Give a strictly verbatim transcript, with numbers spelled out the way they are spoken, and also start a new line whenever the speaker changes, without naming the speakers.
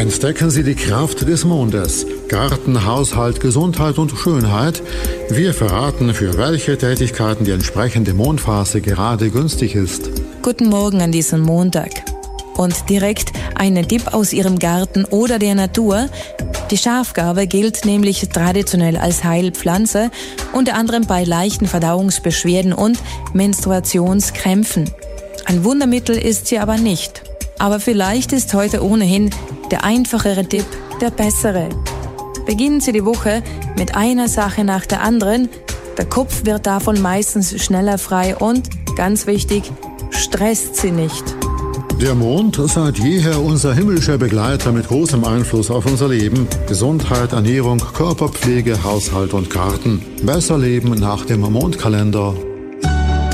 Entdecken Sie die Kraft des Mondes. Garten, Haushalt, Gesundheit und Schönheit. Wir verraten, für welche Tätigkeiten die entsprechende Mondphase gerade günstig ist.
Guten Morgen an diesem Montag. Und direkt einen Tipp aus Ihrem Garten oder der Natur. Die Schafgarbe gilt nämlich traditionell als Heilpflanze, unter anderem bei leichten Verdauungsbeschwerden und Menstruationskrämpfen. Ein Wundermittel ist sie aber nicht. Aber vielleicht ist heute ohnehin der einfachere Tipp der bessere. Beginnen Sie die Woche mit einer Sache nach der anderen. Der Kopf wird davon meistens schneller frei und, ganz wichtig, stresst Sie nicht.
Der Mond, seit jeher unser himmlischer Begleiter mit großem Einfluss auf unser Leben. Gesundheit, Ernährung, Körperpflege, Haushalt und Garten. Besser leben nach dem Mondkalender.